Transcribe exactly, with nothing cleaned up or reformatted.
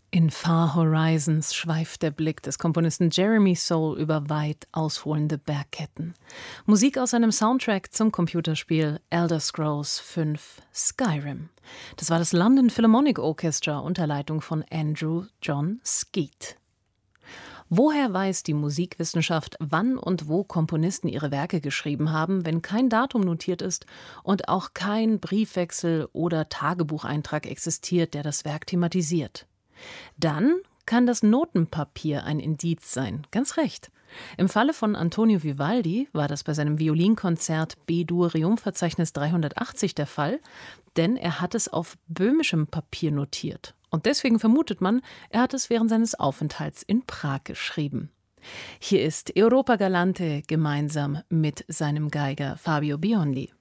In Far Horizons schweift der Blick des Komponisten Jeremy Soule über weit ausholende Bergketten. Musik aus seinem Soundtrack zum Computerspiel Elder Scrolls fünf Skyrim. Das war das London Philharmonic Orchestra unter Leitung von Andrew John Skeet. Woher weiß die Musikwissenschaft, wann und wo Komponisten ihre Werke geschrieben haben, wenn kein Datum notiert ist und auch kein Briefwechsel oder Tagebucheintrag existiert, der das Werk thematisiert? Dann kann das Notenpapier ein Indiz sein. Ganz recht. Im Falle von Antonio Vivaldi war das bei seinem Violinkonzert B-Dur-Reum-Verzeichnis dreihundertachtzig der Fall, denn er hat es auf böhmischem Papier notiert. Und deswegen vermutet man, er hat es während seines Aufenthalts in Prag geschrieben. Hier ist Europa Galante gemeinsam mit seinem Geiger Fabio Biondi.